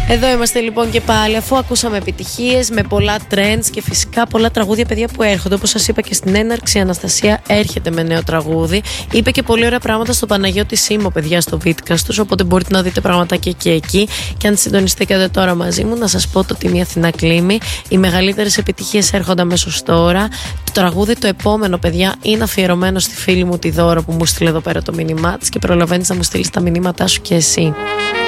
Εδώ είμαστε λοιπόν και πάλι, αφού ακούσαμε επιτυχίες με πολλά trends και φυσικά πολλά τραγούδια, παιδιά, που έρχονται. Όπως σας είπα και στην έναρξη, η Αναστασία έρχεται με νέο τραγούδι. Είπε και πολύ ωραία πράγματα στο Παναγιώτη Σίμω, παιδιά, στο Vidcast τους. Οπότε μπορείτε να δείτε πραγματάκια και εκεί. Και αν συντονιστήκατε τώρα μαζί μου, να σας πω το Τιμή Αθηνά Κλίμη. Οι μεγαλύτερες επιτυχίες έρχονται αμέσως τώρα. Το τραγούδι το επόμενο, παιδιά, είναι αφιερωμένο στη φίλη μου τη Δώρα που μου στείλε εδώ πέρα το μήνυμά της. Και προλαβαίνεις να μου στείλεις τα μηνύματά σου και εσύ.